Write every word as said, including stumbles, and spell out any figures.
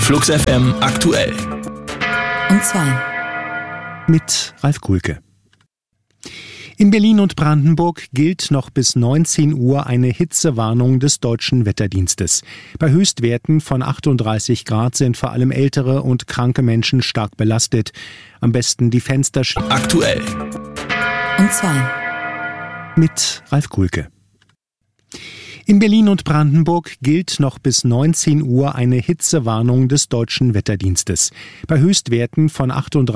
Flux F M aktuell. Und zwar mit Ralf Kuhlke. In Berlin und Brandenburg gilt noch bis neunzehn Uhr eine Hitzewarnung des Deutschen Wetterdienstes. Bei Höchstwerten von achtunddreißig Grad sind vor allem ältere und kranke Menschen stark belastet. Am besten die Fenster schließen. Aktuell. Und zwar mit Ralf Kuhlke. In Berlin und Brandenburg gilt noch bis neunzehn Uhr eine Hitzewarnung des Deutschen Wetterdienstes. Bei Höchstwerten von achtunddreißig